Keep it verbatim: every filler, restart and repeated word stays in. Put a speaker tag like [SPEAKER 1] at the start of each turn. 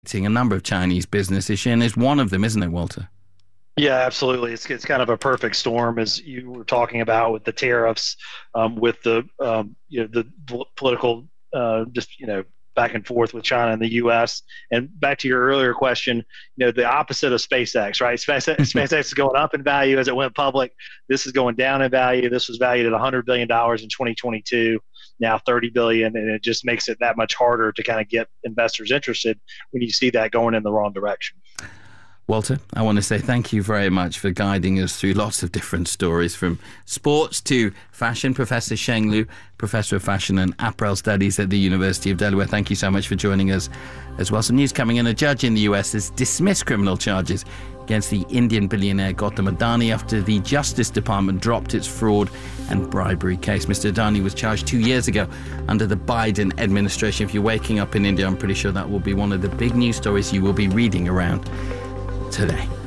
[SPEAKER 1] A number of Chinese businesses. Shein is one of them, isn't it, Walter?
[SPEAKER 2] Yeah, absolutely. It's it's kind of a perfect storm, as you were talking about, with the tariffs, um, with the um, you know the political uh, just you know back and forth with China and the U S. And back to your earlier question, you know the opposite of SpaceX, right? SpaceX, SpaceX is going up in value as it went public. This is going down in value. This was valued at one hundred billion dollars in twenty twenty-two. Now thirty billion dollars, and it just makes it that much harder to kind of get investors interested when you see that going in the wrong direction.
[SPEAKER 1] Walter, I want to say thank you very much for guiding us through lots of different stories, from sports to fashion. Professor Sheng Liu, Professor of Fashion and Apparel Studies at the University of Delaware. Thank you so much for joining us as well. Some news coming in. A judge in the U S has dismissed criminal charges against the Indian billionaire Gautam Adani after the Justice Department dropped its fraud and bribery case. Mister Adani was charged two years ago under the Biden administration. If you're waking up in India, I'm pretty sure that will be one of the big news stories you will be reading around today.